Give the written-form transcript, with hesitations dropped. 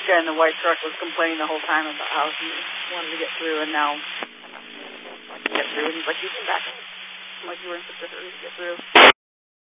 guy in the white truck was complaining the whole time about how he wanted to get through, and now I can get through. And he's like, you came back. I'm like, you were in such a hurry to get through.